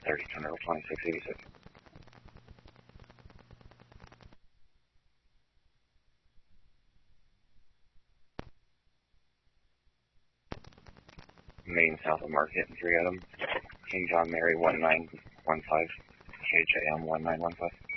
30 Terminal 2686. Main south of Market and 3 Adam. King John Mary 1915. KJM 1915.